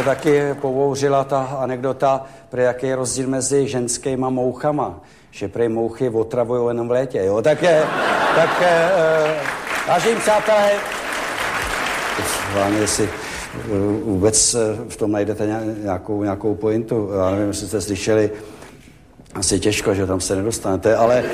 mě taky pobouřila ta anekdota, pro jaký je rozdíl mezi ženskýma mouchama. Že prej mouchy otravují jenom v létě, jo? Vážení přátelé, hlavně jestli vůbec v tom najdete nějakou pointu. Já nevím, jestli jste slyšeli, asi těžko, že tam se nedostanete, ale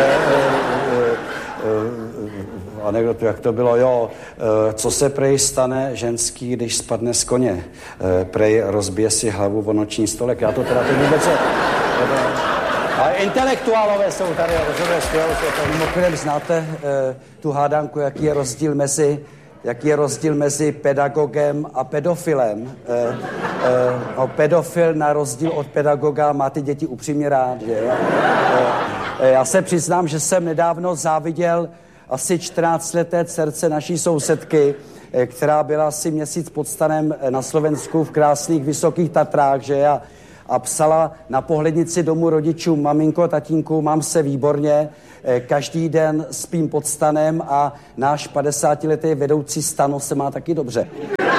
anekdotu, jak to bylo, jo, co se prej stane ženský, když spadne z koně? Prej rozbije si hlavu o noční stolek. Já to teda teď vůbec... Ale intelektuálové jsou tady, rozumíš, mimochodem znáte tu hádanku, jaký je rozdíl mezi pedagogem a pedofilem. Pedofil na rozdíl od pedagoga má ty děti upřímně rád, že? Já se přiznám, že jsem nedávno záviděl asi 14leté dcerce naší sousedky, která byla asi měsíc pod stanem na Slovensku v krásných Vysokých Tatrách, že? A psala na pohlednici domu rodičům: maminko, tatínku, mám se výborně, každý den spím pod stanem a náš 50letý vedoucí stanu se má taky dobře.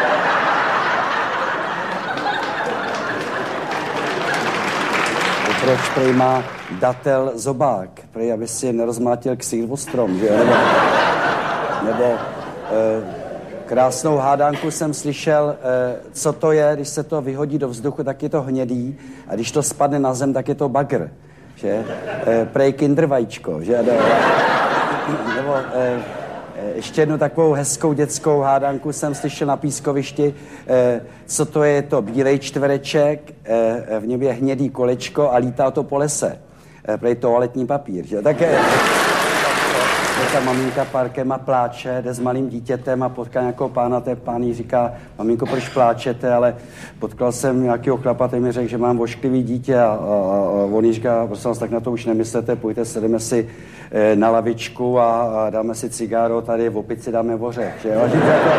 Proč prej má datel zobák? Prej, aby si nerozmátil ksír o strom, že? Nebo krásnou hádanku jsem slyšel, co to je, když se to vyhodí do vzduchu, tak je to hnědý, a když to spadne na zem, tak je to bagr, že? Prej kindervajíčko, že? Nebo ještě jednu takovou hezkou dětskou hádanku jsem slyšel na pískovišti, co to je to bílej čtvereček, v něm je hnědý kolečko a lítá to po lese. Prej toaletní papír, že? Také ta maminka parkem a pláče, jde s malým dítětem a potká nějakého pána, ten pán jí říká: maminko, proč pláčete? Ale potkal jsem nějakého chlapa, ten mi řekl, že mám ošklivý dítě, a on jí říká: prosím vás, tak na to už nemyslete, pojďte, sedeme si na lavičku a dáme si cigáro, tady v opici dáme ořech, že jo?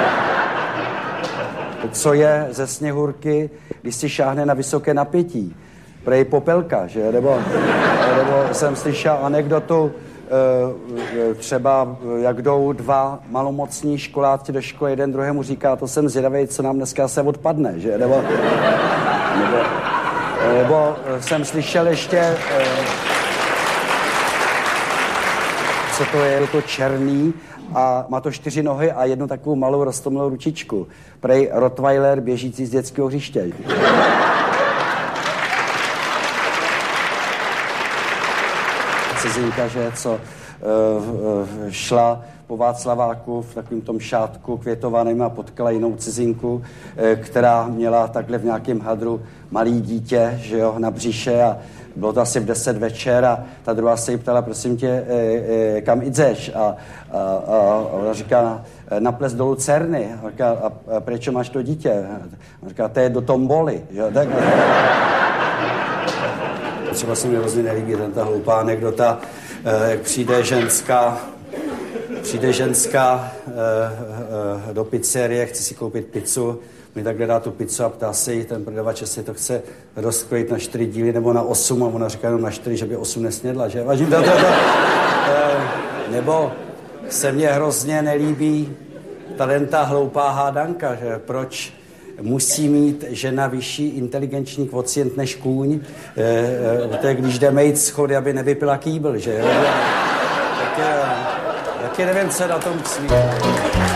Co je ze Sněhurky, když si šáhne na vysoké napětí? Prej popelka, že? Nebo jsem slyšel anekdotu, třeba jak jdou dva malomocní školáci do školy, jeden druhému říká: to jsem zvědavej, co nám dneska se odpadne, že? Nebo jsem slyšel ještě, co to je to černý a má to 4 nohy a jednu takovou malou roztomilou ručičku. Prej Rottweiler běžící z dětského hřiště. Cizinka, že co šla po Václaváku v takovém tom šátku květovaném a potkala jinou cizinku, která měla takhle v nějakém hadru malý dítě, že jo, na břiše, a bylo to asi v 10 večer a ta druhá se jí ptala: prosím tě, kam jdeš? A ona říká: na ples do Lucerny. A říká: a proč máš to dítě? A říká: to je do Tomboly. Jo, tak... Třeba se mi hrozně nelíbí ta hloupá anekdota, jak přijde ženská do pizzerie, chce si koupit pizzu, mi takhle dá tu pizzu a ptá se jí ten prodavač, jestli to chce rozkrojit na 4 díly nebo na 8, a ona říká jenom na 4, že by 8 nesnědla, že? Nebo se mně hrozně nelíbí ta hloupá hádanka, že proč musí mít žena vyšší inteligenční kvocient než kůň, když jde mejt schody, aby nevypila kýbl, že jo? Taky nevím, co na tom smí.